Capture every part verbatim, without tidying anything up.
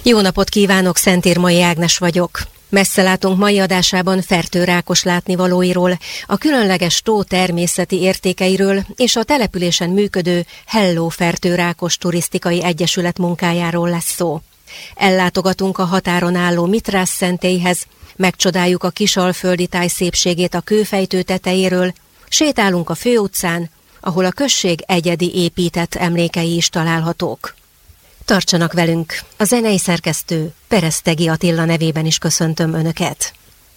Jó napot kívánok, Szentírmai Ágnes vagyok. Messzelátunk mai adásában fertőrákos látnivalóiról, a különleges tó természeti értékeiről és a településen működő Hello Fertőrákos Turisztikai Egyesület munkájáról lesz szó. Ellátogatunk a határon álló Mitrász-szentélyhez, megcsodáljuk a kisalföldi táj szépségét a kőfejtő tetejéről, sétálunk a főutcán, ahol a község egyedi épített emlékei is találhatók. Tartsanak velünk! A zenei szerkesztő Peresztegi Attila nevében is köszöntöm Önöket.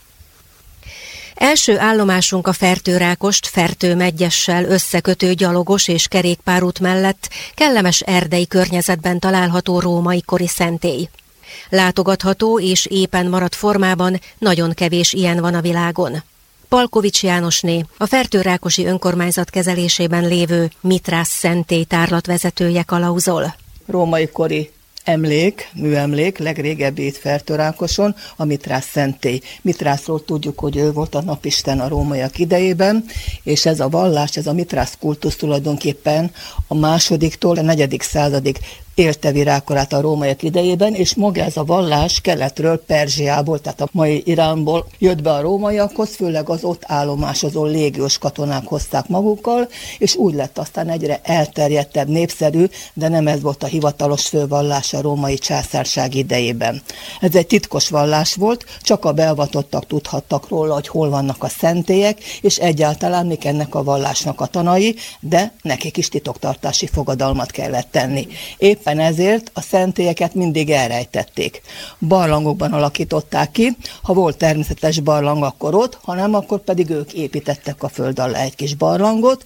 Első állomásunk a Fertőrákost Fertőmegyessel összekötő gyalogos és kerékpárút mellett kellemes erdei környezetben található római kori szentély. Látogatható és éppen maradt formában nagyon kevés ilyen van a világon. Palkovics Jánosné, a Fertőrákosi Önkormányzat kezelésében lévő Mitrász-szentély tárlatvezetője kalauzol. Római kori emlék, műemlék, legrégebbi itt Fertőrákoson, a Mitrász-szentély. Mitrászról tudjuk, hogy ő volt a napisten a rómaiak idejében, és ez a vallás, ez a Mitrász kultusz tulajdonképpen a másodiktól a negyedik századig élte virágkorát a rómaiak idejében, és maga ez a vallás keletről, Perzsiából, tehát a mai Iránból jött be a rómaiakhoz, főleg az ott állomásozó légiós katonák hozták magukkal, és úgy lett aztán egyre elterjedtebb, népszerű, de nem ez volt a hivatalos fővallás a római császárság idejében. Ez egy titkos vallás volt, csak a beavatottak tudhattak róla, hogy hol vannak a szentélyek, és egyáltalán mik ennek a vallásnak a tanai, de nekik is titoktartási fogadalmat kellett tenni. Épp Éppen ezért a szentélyeket mindig elrejtették. Barlangokban alakították ki, ha volt természetes barlang, akkor ott, ha nem, akkor pedig ők építettek a föld alá egy kis barlangot,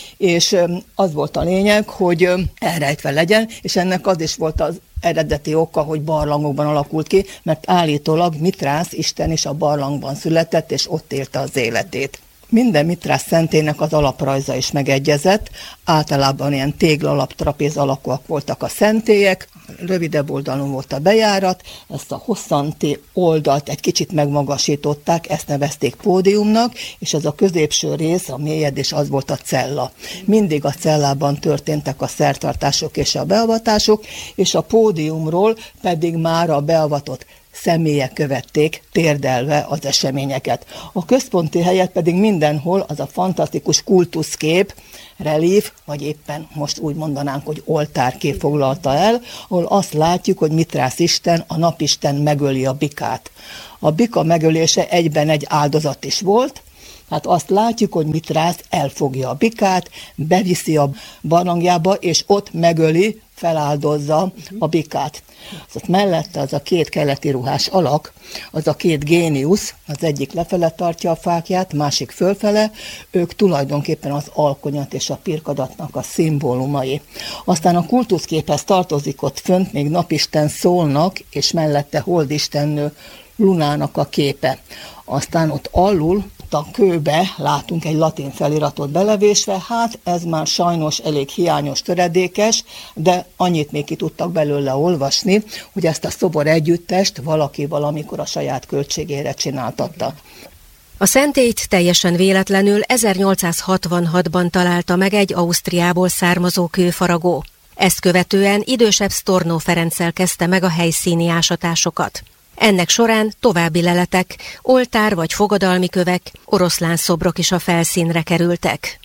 és az volt a lényeg, hogy elrejtve legyen, és ennek az is volt az eredeti oka, hogy barlangokban alakult ki, mert állítólag Mitrász isten is a barlangban született, és ott élte az életét. Minden Mitrász-szentélynek az alaprajza is megegyezett, általában ilyen téglalap, trapéz alakúak voltak a szentélyek, rövidebb oldalon volt a bejárat, ezt a hosszanti oldalt egy kicsit megmagasították, ezt nevezték pódiumnak, és ez a középső rész, a mélyedés, az volt a cella. Mindig a cellában történtek a szertartások és a beavatások, és a pódiumról pedig már a beavatott személyek követték térdelve az eseményeket. A központi helyet pedig mindenhol az a fantasztikus kultuszkép, relíf, vagy éppen most úgy mondanánk, hogy oltárkép foglalta el, ahol azt látjuk, hogy Mitrász isten, a napisten megöli a bikát. A bika megölése egyben egy áldozat is volt, hát azt látjuk, hogy Mitrász elfogja a bikát, beviszi a barlangjába, és ott megöli, feláldozza a bikát. Szóval mellette az a két keleti ruhás alak, az a két géniusz, az egyik lefele tartja a fákját, másik fölfele, ők tulajdonképpen az alkonyat és a pirkadatnak a szimbólumai. Aztán a kultuszképhez tartozik ott fönt még napisten Szólnak, és mellette holdistennő Lunának a képe. Aztán ott alul, a kőbe látunk egy latin feliratot belevésve, hát ez már sajnos elég hiányos, töredékes, de annyit még ki tudtak belőle olvasni, hogy ezt a szobor együttest valaki valamikor a saját költségére csináltatta. A szentélyt teljesen véletlenül ezernyolcszázhatvanhatban találta meg egy Ausztriából származó kőfaragó. Ezt követően idősebb Stornó Ferenccel kezdte meg a helyszíni ásatásokat. Ennek során további leletek, oltár vagy fogadalmi kövek, oroszlán szobrok is a felszínre kerültek.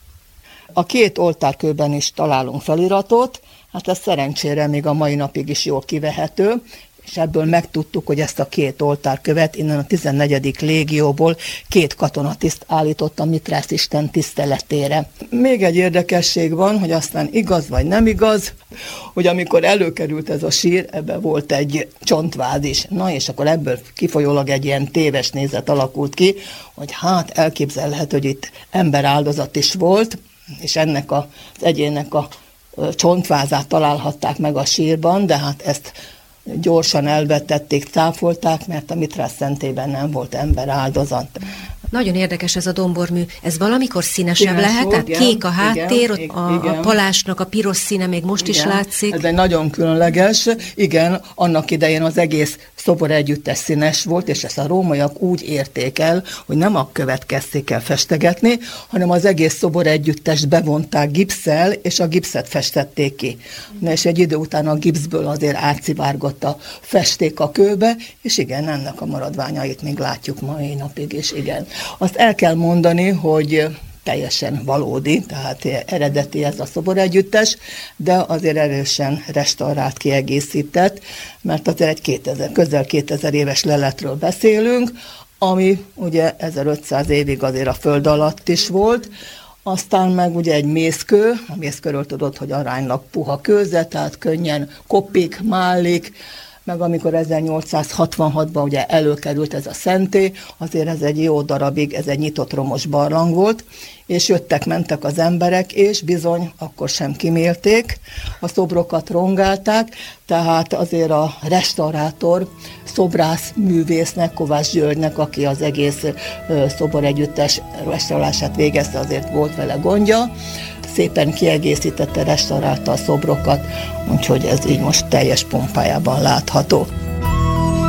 A két oltárkőben is találunk feliratot, hát ez szerencsére még a mai napig is jól kivehető, és ebből megtudtuk, hogy ezt a két oltárkövet innen a tizennegyedik légióból két katonatiszt állította Mitrász isten tiszteletére. Még egy érdekesség van, hogy aztán igaz vagy nem igaz, hogy amikor előkerült ez a sír, ebben volt egy csontváz is. Na és akkor ebből kifolyólag egy ilyen téves nézet alakult ki, hogy hát elképzelhető, hogy itt emberáldozat is volt, és ennek az egyének a csontvázát találhatták meg a sírban, de hát ezt gyorsan elvetették, cáfolták, mert a Mitrász-szentélyben nem volt ember áldozat. Nagyon érdekes ez a dombormű. Ez valamikor színesebb Színes lehet? volt, Tehát igen, kék a háttér, igen, a, igen. a palásnak a piros színe még most Igen, is látszik. ez egy nagyon különleges, igen, annak idején az egész szobor együttes színes volt, és ezt a rómaiak úgy érték el, hogy nem a követ kezdték el festegetni, hanem az egész szobor együttest bevonták gipsszel, és a gipszet festették ki. Na, és egy idő után a gipszből azért átszivárgott a festék a kőbe, és igen, ennek a maradványait még látjuk mai napig, és igen. Azt el kell mondani, hogy teljesen valódi, tehát eredeti ez a szobor együttes, de azért erősen restaurált, kiegészített, mert azért egy kétezer, közel kétezer éves leletről beszélünk, ami ugye ezerötszáz évig azért a föld alatt is volt, aztán meg ugye egy mészkő, a mészkőről tudod, hogy aránylag puha kőze, tehát könnyen kopik, mállik, meg amikor ezernyolcszázhatvanhatban ugye előkerült ez a szentély, azért ez egy jó darabig, ez egy nyitott romos barlang volt, és jöttek-mentek az emberek, és bizony akkor sem kimélték, a szobrokat rongálták, tehát azért a restaurátor, szobrász művésznek, Kovács Györgynek, aki az egész szobor együttes restaurálását végezte, azért volt vele gondja, szépen kiegészítette, restaurálta a szobrokat, úgyhogy ez így most teljes pompájában látható.